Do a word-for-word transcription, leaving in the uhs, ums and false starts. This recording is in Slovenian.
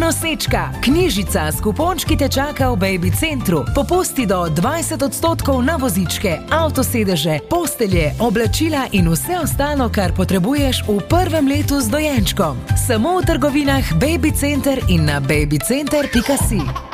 Nosečka, knjižica s kupončki te čaka v Baby Centru. Popusti do dvajset odstotkov na vozičke, avtosedeže, postelje, oblačila in vse ostalo, kar potrebuješ v prvem letu z dojenčkom. Samo v trgovinah Baby Center in na babycenter pika si.